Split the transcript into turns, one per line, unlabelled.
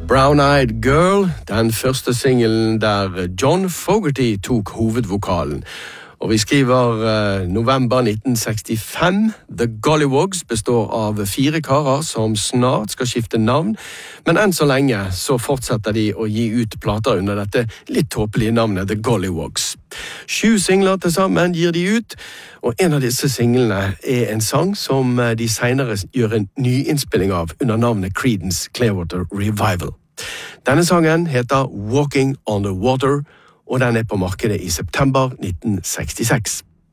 Brown-Eyed Girl, den første singelen der John Fogerty tok hovedvokalen. Og vi skriver november 1965. The Golliwogs består av 4 karer som snart skal skifte navn, men enn så lenge så fortsetter de å gi ut plater under dette litt tåpelige navnet The Golliwogs. 7 singler til sammen gir de ut, og en av disse singlene er en sang som de senere gjør en nyinnspilling av under navnet Creedence Clearwater Revival. Denne sangen heter Walking on the Water, og den er på markedet i september 1966.